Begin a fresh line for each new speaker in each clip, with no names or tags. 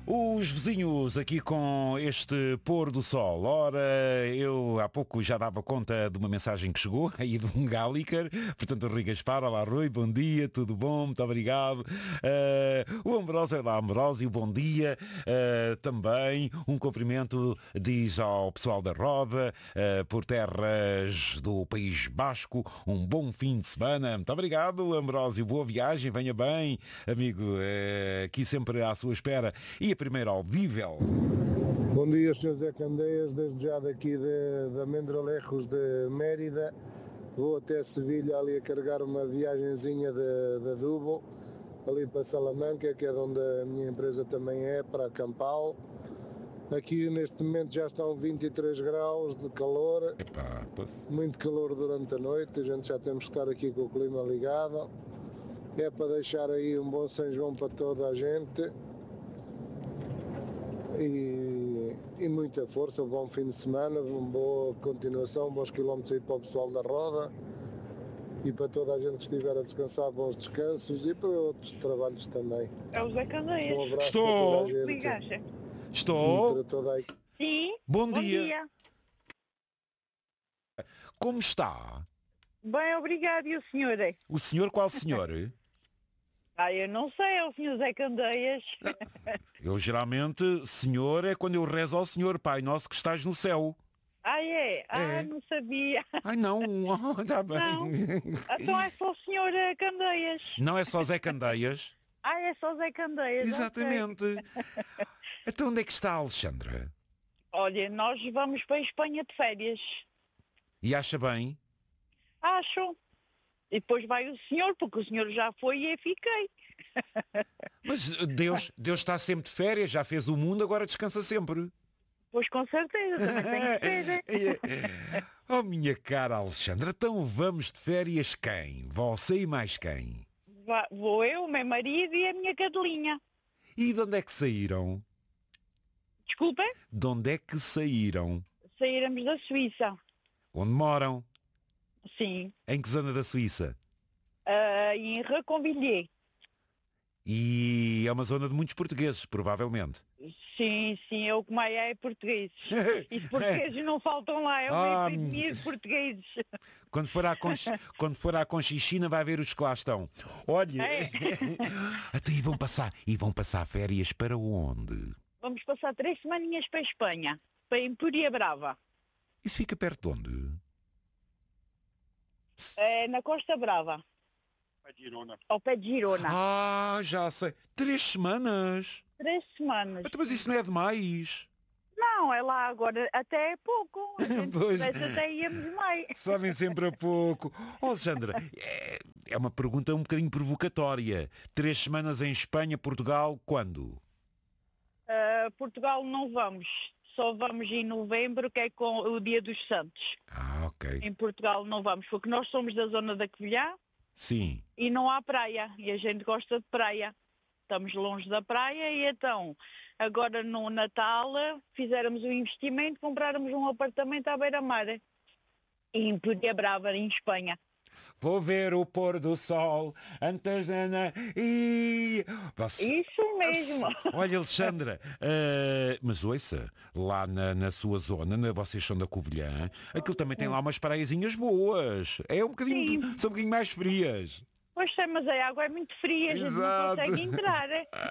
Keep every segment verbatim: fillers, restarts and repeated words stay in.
Os vizinhos aqui com este pôr do sol. Ora, eu há pouco já dava conta de uma mensagem que chegou aí de um Gálicar, portanto o Rui Gaspar, olá Rui, bom dia, tudo bom, muito obrigado. Uh, o Ambrósio, olá Ambrósio, bom dia. Uh, também um cumprimento diz ao pessoal da Roda, uh, por terras do País Basco, um bom fim de semana. Muito obrigado Ambrósio, boa viagem, venha bem, amigo, uh, aqui sempre à sua espera. E primeiro audível.
Bom dia, senhor Zé Candeias, desde já daqui de, de Amendralejos de Mérida. Vou até Sevilha ali a carregar uma viagenzinha de, de adubo, ali para Salamanca, que é de onde a minha empresa também é, para Campal. Aqui neste momento já estão vinte e três graus de calor,
Epá,
muito calor durante a noite, a gente já temos que estar aqui com o clima ligado. É para deixar aí um bom São João para toda a gente. E, e muita força, um bom fim de semana, uma boa continuação, bons quilómetros aí para o pessoal da Roda e para toda a gente que estiver a descansar, bons descansos e para outros trabalhos também.
É o Zé Candeias.
Um abraço
Estou.
para toda a gente.
Ligaste?
Estou.
E para toda a...
Sim.
Bom,
Bom
dia.
dia.
Como está?
Bem, obrigado. E o senhor? é?
O senhor qual senhor?
Ah, eu não sei, é o senhor Zé Candeias.
Eu geralmente, senhor, é quando eu rezo ao senhor, Pai Nosso que estás no céu.
Ah, é? Ah,
É.
não sabia.
Ai não, está bem.
Não. Então é só o senhor eh, Candeias.
Não é só Zé Candeias?
Ah, é só Zé Candeias.
Exatamente. Então onde é que está a Alexandra?
Olha, nós vamos para a Espanha de férias.
E acha bem?
Acho. E depois vai o senhor, porque o senhor já foi e eu fiquei.
Mas Deus, Deus está sempre de férias, já fez o mundo, agora descansa sempre.
Pois com certeza, também tenho férias.
Oh minha cara Alexandra, então vamos de férias quem? Você e mais quem?
Vá- Vou eu, o meu marido e a minha cadelinha.
E de onde é que saíram?
Desculpem,
De onde é que saíram?
saíramos da Suíça.
Onde moram?
Sim.
Em que zona da Suíça?
Ah, em Reconvilliers.
E é uma zona de muitos portugueses, provavelmente.
Sim, sim, é o que mais é português. E os portugueses não faltam lá, é uma
Ah,
epidemia de portugueses.
Quando for à, Conch... Quando for à Conchichina vai ver os que lá estão. Olha,
É.
até e vão passar, e vão passar férias para onde?
Vamos passar três semaninhas para a Espanha, para Empúria Brava.
Isso fica perto de onde?
É na Costa Brava, ao pé de Girona.
Ah, já sei. Três semanas.
Três semanas.
Então, mas isso não é demais.
Não, é lá agora, até é pouco. A gente
Pois.
se tivesse até íamos mais.
Sabem sempre a pouco. Oh, Alexandra, é, é uma pergunta um bocadinho provocatória. Três semanas em Espanha, Portugal, quando?
Ah, Portugal não vamos. Só vamos em novembro, que é com o Dia dos Santos.
Ah, ok.
Em Portugal não vamos, porque nós somos da zona da Covilhã
Sim.
e não há praia. E a gente gosta de praia. Estamos longe da praia e então, agora no Natal, fizéramos um investimento, compráramos um apartamento à beira-mar. Em Empúria Brava, em Espanha.
Vou ver o pôr do sol antes da... na- E... Você-
Isso mesmo.
Olha, Alexandra, eh, mas ouça, lá na, na sua zona, na, vocês são da Covilhã, aquilo também tem lá umas praiazinhas boas. É um bocadinho,
Sim.
são um bocadinho mais frias.
Pois é, mas a água é muito fria, a gente
Exato.
não consegue entrar.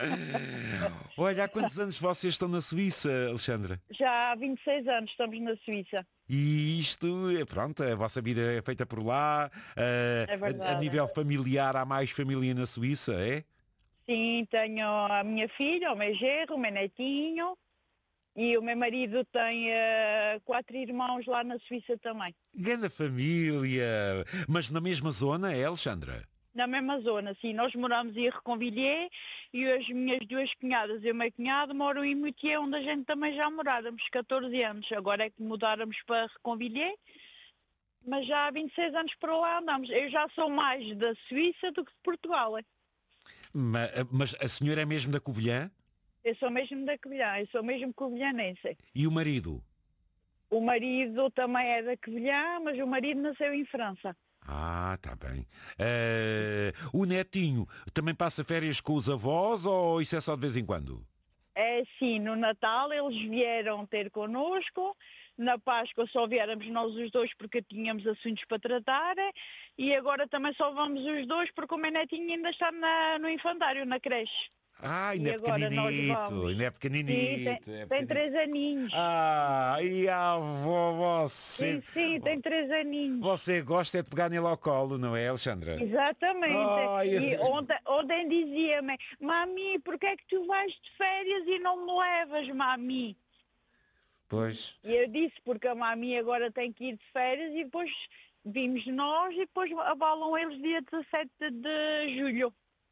Olha, há quantos anos vocês estão na Suíça, Alexandra?
Já há vinte e seis anos estamos na Suíça.
E isto, é, pronto, a vossa vida é feita por lá, eh,
É
a,
verdade.
a nível familiar há mais família na Suíça, é?
Sim, tenho a minha filha, o meu genro, o meu netinho e o meu marido tem eh, quatro irmãos lá na Suíça também.
Grande família, mas na mesma zona, é, Alexandra?
Na mesma zona, sim. Nós moramos em Reconvilliers e as minhas duas cunhadas e o meu cunhado moram em Moutier, onde a gente também já morávamos, catorze anos. Agora é que mudáramos para Reconvilliers, mas já há vinte e seis anos para lá andamos. Eu já sou mais da Suíça do que de Portugal. é.
Ma- Mas a senhora é mesmo da Covilhã?
Eu sou mesmo da Covilhã, eu sou mesmo covilhanense.
E o marido?
O marido também é da Covilhã, mas o marido nasceu em França.
Ah, está bem. Eh, o netinho também passa férias com os avós ou isso é só de vez em quando?
É assim, no Natal eles vieram ter connosco, na Páscoa só viéramos nós os dois porque tínhamos assuntos para tratar e agora também só vamos os dois porque o meu netinho ainda está na, no infantário, na creche.
Ah, ainda
E
é
agora nós
pequeninito,
vamos.
ainda é
Sim,
pequeninito.
tem,
é
tem
pequenino.
três aninhos.
Ah, e a avó, você,
Sim, sim, tem três aninhos.
você gosta é de pegar nele ao colo, não é, Alexandra?
Exatamente.
Ai,
E ontem, ontem dizia-me, mami, porquê é que tu vais de férias e não me levas, mami?
Pois.
E eu disse, porque a mami agora tem que ir de férias e depois vimos nós e depois abalam eles dia dezassete de julho.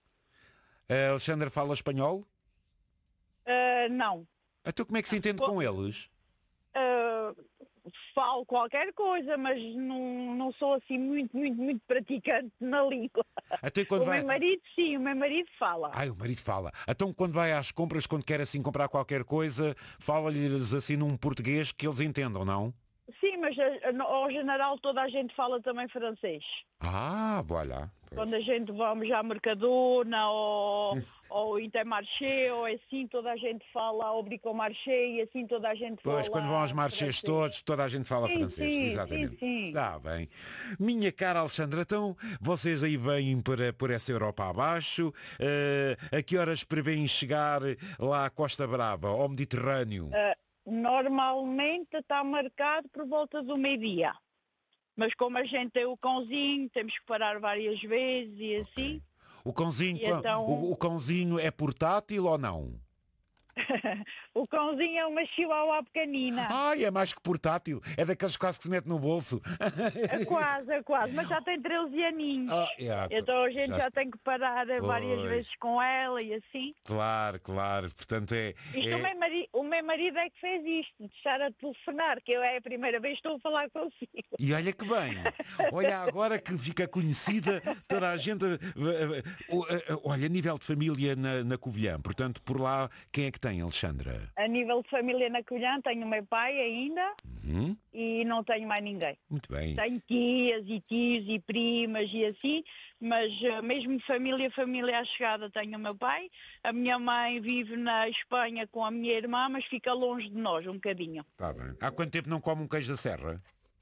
A Alexandra fala espanhol?
Ah, não.
Então como é que se entende com eles?
Ah, falo qualquer coisa, mas não, não sou assim muito, muito, muito praticante na língua.
Até quando
O
vai...
meu marido, sim, o meu marido fala.
Ai, o marido fala. Então quando vai às compras, quando quer assim comprar qualquer coisa, fala-lhes assim num português que eles entendam, não?
Sim, mas ah, ao general toda a gente fala também francês.
Ah, voilà.
Quando a gente vamos à Mercadona ou, ou Intermarché ou assim, toda a gente fala ao Bricomarché e assim toda a gente fala
Pois, quando vão aos marchés
francês.
todos, toda a gente fala
Sim,
francês.
sim,
Exatamente.
sim, sim.
Está bem. Minha cara Alexandra, então vocês aí vêm por, por essa Europa abaixo. eh, a que horas prevêem chegar lá à Costa Brava, ao Mediterrâneo?
Ah, normalmente está marcado por volta do meio-dia. Mas como a gente tem o cãozinho, temos que parar várias vezes e assim.
O cãozinho,
E então-
o, o cãozinho é portátil ou não?
O cãozinho é uma chihuahua pequenina.
Ai, é mais que portátil. É daqueles quase que se mete no bolso.
É quase, é quase, mas já tem treze aninhos.
Ah, é,
Então a gente
já
já tem que parar várias
Pois.
vezes com ela e assim.
Claro, claro. Portanto, é...
Isto
é-
o, meu marido, o meu marido é que fez isto, de estar a telefonar, que eu é a primeira vez que estou a falar consigo.
E olha que bem, olha agora que fica conhecida toda a gente, eh, eh, eh, olha, a nível de família na, na Covilhã, portanto, por lá, quem é que tem, Alexandra?
A nível de família na Colhã, tenho o meu pai ainda
Uhum,
e não tenho mais ninguém.
muito bem.
Tenho tias e tios e primas e assim, mas eh, mesmo família, família à chegada tenho o meu pai. A minha mãe vive na Espanha com a minha irmã, mas fica longe de nós um bocadinho.
Tá bem. Há quanto tempo não come um queijo da serra?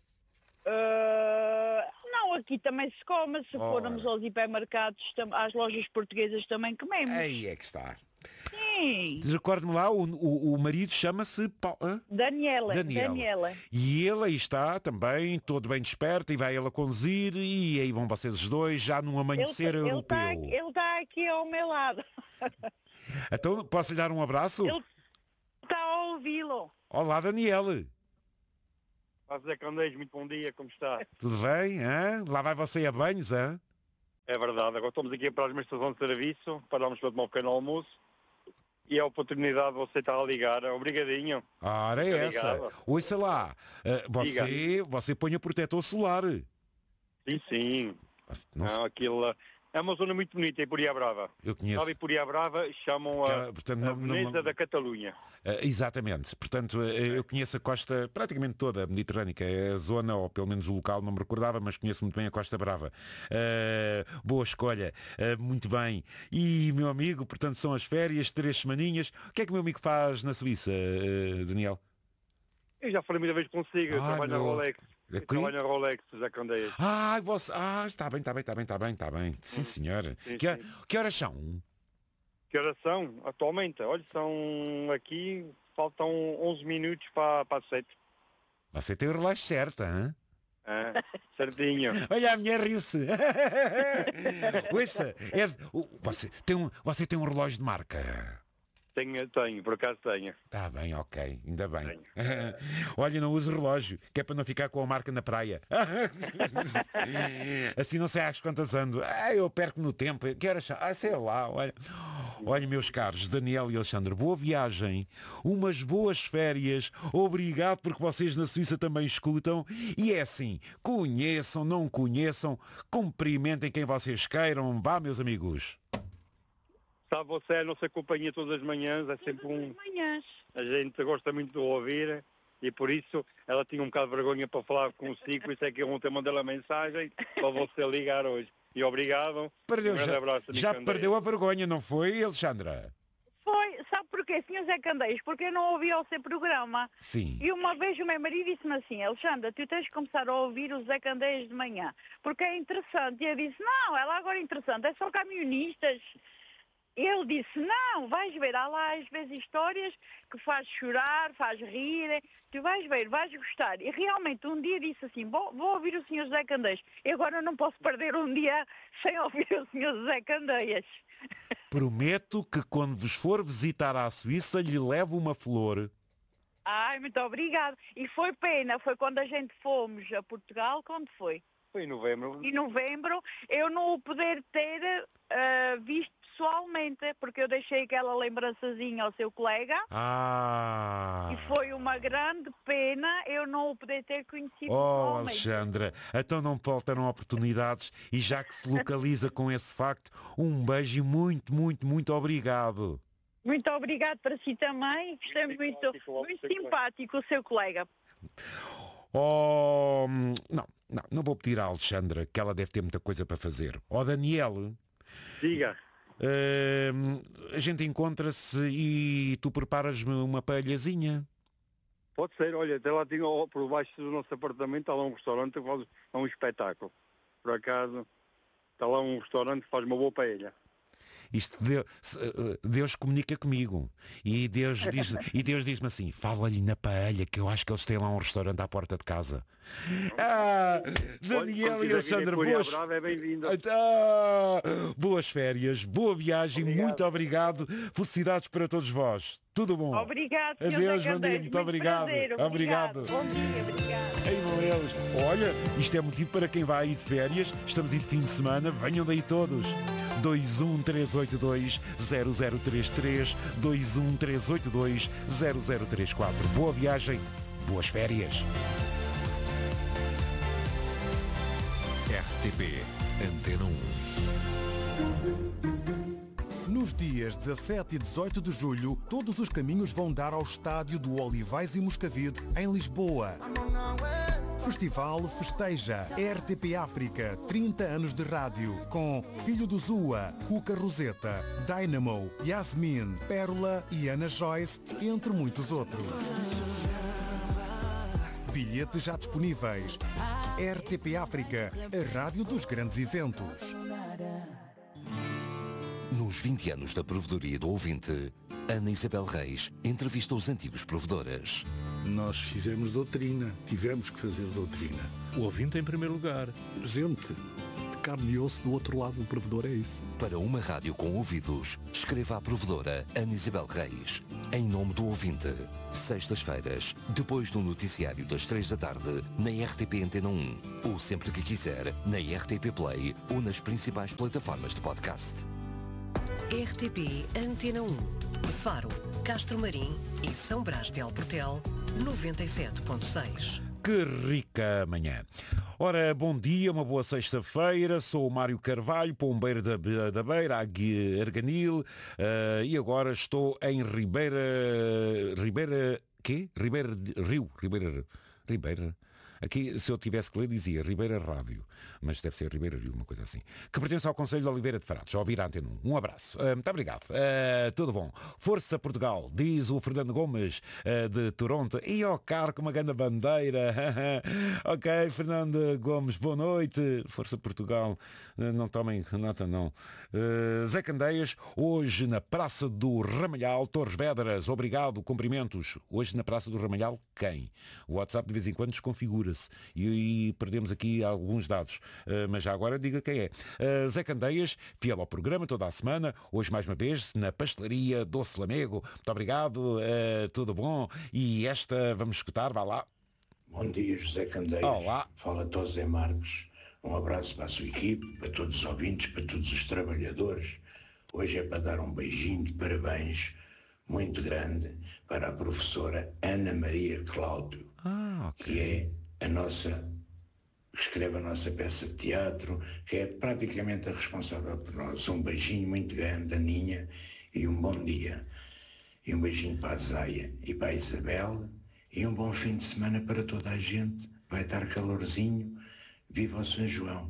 Uh, não, aqui também se come, se
Ora.
formos aos hipermercados, tam- às lojas portuguesas também comemos.
Aí é que está.
Sim.
Recorde-me lá, o, o, o marido chama-se Pau- hã?
Daniela,
Daniela.
Daniela.
E ele aí está também, todo bem desperto, e vai ele a conduzir, e aí vão vocês os dois, já num
Ele
amanhecer
ele
europeu.
está ele tá aqui ao meu lado.
Então, posso lhe dar um abraço?
Ele está a ouvi-lo.
Olá, Daniele.
Olá, José Candeias, muito bom dia, como está?
Tudo bem? Hã? Lá vai você a banhos, hã?
É verdade, agora estamos aqui para a estação de serviço, paramos para tomar um pequeno almoço e a oportunidade de você estar a ligar, obrigadinho.
Ora, é
Fica
essa.
ligado.
Ouça lá, eh, você, você põe o protetor solar.
Sim, sim,
Não sei,
não, aquilo é uma zona muito bonita em Poria Brava.
eu conheço.
Sabe, Poria Brava chamam a,
Aquela- portanto,
a
não- não-
Veneza da Catalunha.
Eh, exatamente. Portanto, eh, eu conheço a costa praticamente toda mediterrânica. É a zona, ou pelo menos o local, não me recordava, mas conheço muito bem a Costa Brava. Eh, boa escolha. Eh, muito bem. E, meu amigo, portanto, são as férias, três semaninhas. O que é que o meu amigo faz na Suíça, eh, Daniel?
Eu já falei muita vez consigo, eu
Ah,
trabalho na
meu.
Rolex. Eu
Aqui?
trabalho na Rolex, José Candeias.
Ah, você... ah, está bem, está bem, está bem, está bem, está bem. Sim, senhora.
Sim,
Que,
sim.
que horas são?
Que horas são? Atualmente, olha, são aqui, faltam onze minutos para, para as sete.
Você tem o relógio certo, hein?
Ah, certinho.
Olha, a mulher riu-se. Ouça, é, de- o- você, tem um, você tem um relógio de marca.
Tenho, tenho, por acaso tenho.
Está bem, ok, ainda bem.
Tenho.
Olha, não use relógio, que é para não ficar com a marca na praia. Assim não sei às quantas ando. Ah, eu perco no tempo. Que horas são? Ah, sei lá, olha. Olha, meus caros, Daniel e Alexandre, boa viagem, umas boas férias, obrigado porque vocês na Suíça também escutam. E é assim, conheçam, não conheçam, cumprimentem quem vocês queiram. Vá, meus amigos.
Sabe, você é a nossa companhia todas as manhãs, é sempre um...
Manhãs.
A gente gosta muito de ouvir e por isso ela tinha um bocado de vergonha para falar consigo, por isso é que eu ontem mandei a mensagem para você ligar hoje. E obrigado.
Perdeu,
Um grande
já,
abraço,
já
Nicandeia.
perdeu a vergonha, não foi, Alexandra?
Foi, Foi, sabe porquê, senhor Zé Candeias? Porque eu não ouvia o seu programa.
Sim.
E uma vez o meu marido disse-me assim, Alexandra, tu tens de começar a ouvir o Zé Candeias de manhã, porque é interessante. E eu disse, não, é lá agora interessante, é só camionistas. Ele disse, não, vais ver, há lá às vezes histórias que faz chorar, faz rir, tu vais ver, vais gostar. E realmente um dia disse assim, vou, vou ouvir o senhor Zé Candeias. E agora não posso perder um dia sem ouvir o senhor Zé Candeias.
Prometo que quando vos for visitar à Suíça lhe levo uma flor.
Ai, muito obrigado. E foi pena, foi quando a gente fomos a Portugal, quando foi?
Foi em novembro.
Em novembro, eu não o poder ter uh, visto pessoalmente, porque eu deixei aquela lembrançazinha ao seu colega.
Ah!
E foi uma grande pena eu não o poder ter conhecido
Oh,
pessoalmente.
Alexandra, então não faltaram oportunidades e já que se localiza com esse facto, um beijo e muito, muito, muito obrigado.
Muito obrigado para si também. Gostei muito,
simpático,
muito simpático o seu colega.
Oh, não, não, não vou pedir à Alexandra, que ela deve ter muita coisa para fazer. Oh, Daniel,
Diga.
uh, a gente encontra-se e tu preparas-me uma paelhazinha.
Pode ser, olha, até lá tinha ó, por baixo do nosso apartamento, está lá um restaurante que faz é um espetáculo. Por acaso, está lá um restaurante que faz uma boa paella.
Isto Deus, Deus comunica comigo e Deus diz, e Deus diz-me assim, fala-lhe na paella, que eu acho que eles têm lá um restaurante à porta de casa. Ah, Daniel
Olha,
e Alexandre, boas,
Brava, é bem-vindo.
ah, boas férias, boa viagem,
Obrigado.
muito obrigado, felicidades para todos vós, tudo bom.
Obrigado, senhor
Adeus,
Zé
bom dia,
Candeias.
muito obrigado.
Prazer,
Obrigado.
Bom dia, obrigado.
Ei, Moelos, olha, isto é motivo para quem vai aí de férias, estamos aí de fim de semana, venham daí todos. dois um três oito dois zero zero três três, dois um três oito dois zero zero três quatro. Boa viagem, boas férias.
R T P Antena um.
Nos dias dezassete e dezoito de julho, todos os caminhos vão dar ao estádio do Olivais e Moscavide, em Lisboa. Festival festeja R T P África, trinta anos de rádio, com Filho do Zua, Cuca Roseta, Dynamo, Yasmin, Pérola e Ana Joyce, entre muitos outros. Bilhetes já disponíveis. R T P África, a rádio dos grandes eventos.
Nos vinte anos da Provedoria do Ouvinte, Ana Isabel Reis entrevista os antigos provedores.
Nós fizemos doutrina, tivemos que fazer doutrina.
O ouvinte em primeiro lugar.
Gente de carne e osso do outro lado do provedor, é isso.
Para uma rádio com ouvidos, escreva à provedora Ana Isabel Reis. Em nome do ouvinte. Sextas-feiras, depois do noticiário das três da tarde, na R T P Antena um. Ou sempre que quiser, na R T P Play ou nas principais plataformas de podcast.
R T P Antena um. Faro, Castro Marim e São Brás de Alportel, noventa e sete ponto seis.
Que rica manhã. Ora, bom dia, uma boa sexta-feira, sou o Mário Carvalho, pombeiro da, da Beira, Arganil, uh, e agora estou em Ribeira... Ribeira... quê? Ribeira... Rio, Ribeira... Ribeira... Aqui, se eu tivesse que ler, dizia Ribeira Rádio, mas deve ser Ribeira Rio, uma coisa assim. Que pertence ao Conselho de Oliveira de Frades, ao ouvir a Antena um. Um abraço. Uh, muito obrigado. Uh, tudo bom. Força Portugal, diz o Fernando Gomes, uh, de Toronto. E ao carro com uma grande bandeira. Ok, Fernando Gomes, boa noite. Força Portugal, uh, não tomem nota, não. Uh, Zé Candeias, hoje na Praça do Ramalhal, Torres Vedras. Obrigado, cumprimentos. Hoje na Praça do Ramalhal, quem? O WhatsApp de vez em quando desconfigura E, e perdemos aqui alguns dados, uh, mas já agora diga quem é. uh, Zé Candeias, fiel ao programa toda a semana, hoje mais uma vez na pastelaria Doce Lamego. Muito obrigado, uh, tudo bom? E esta vamos escutar, vá lá.
Bom dia, José Candeias.
Olá.
Fala José Marques. Um abraço para a sua equipe, para todos os ouvintes, para todos os trabalhadores. Hoje é para dar um beijinho de parabéns muito grande para a professora Ana Maria Cláudio,
ah, okay.
que é a nossa, que escreve a nossa peça de teatro, que é praticamente a responsável por nós. Um beijinho muito grande, Aninha, e um bom dia. E um beijinho para a Zaia e para a Isabel, e um bom fim de semana para toda a gente. Vai estar calorzinho. Viva o São João.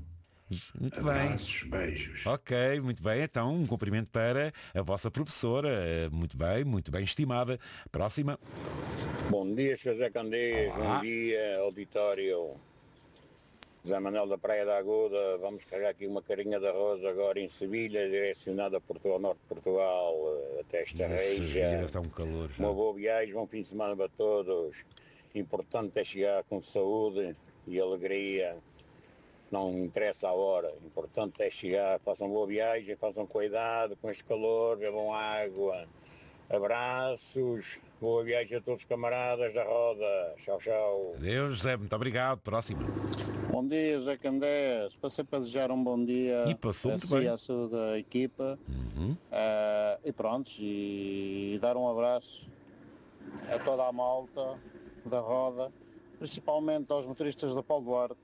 Muito
Abraços,
bem.
beijos.
Ok, muito bem. Então, um cumprimento para a vossa professora. Muito bem, muito bem estimada. Próxima.
Bom dia, José Candeias.
Olá.
Bom dia, auditório. José Manuel da Praia da Aguda. Vamos carregar aqui uma carinha de arroz agora em Sevilha, direcionada a Portugal, Norte de Portugal, até esta região.
Está um calor. Já.
Uma boa viagem, bom fim de semana para todos. Importante é chegar com saúde e alegria. Não interessa a hora. Importante é chegar. Façam boa viagem, façam cuidado com este calor, bebam água. Abraços. Boa viagem a todos os camaradas da roda. Tchau, tchau.
Adeus, José. Muito obrigado. Próximo.
Bom dia, José Candeias. Passei para desejar um bom dia
e passou
a
muito
si
bem.
à sua da equipa.
Uhum.
Uh, e pronto, e dar um abraço a toda a malta da roda, principalmente aos motoristas da Paulo Duarte.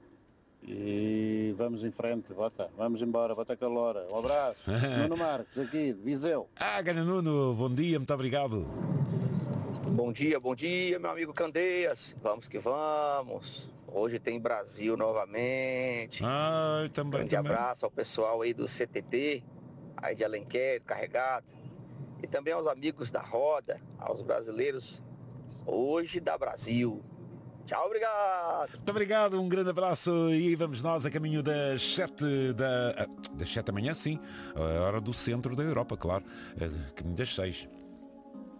E vamos em frente, bota, vamos embora, bota calor. Um abraço. Nuno Marcos, aqui de Viseu.
Ah, Gana Nuno, bom dia, muito obrigado.
Bom dia, bom dia, meu amigo Candeias. Vamos que vamos. Hoje tem Brasil novamente.
Ah, também,
Grande
também.
abraço ao pessoal aí do C T T, aí de Alenquer, Carregado. E também aos amigos da roda, aos brasileiros. Hoje da Brasil. Tchau, obrigado.
Muito obrigado, um grande abraço e vamos nós a caminho das sete da, das sete da manhã, sim, a hora do centro da Europa, claro, a caminho das seis.